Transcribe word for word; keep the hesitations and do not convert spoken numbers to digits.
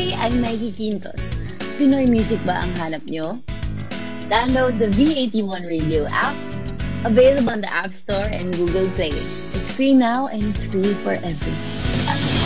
Hi! I'm Mikey Quintos. Pinoy music ba ang hanap nyo? Download the V eighty-one Radio app, available on the App Store and Google Play. It's free now and it's free for everyone.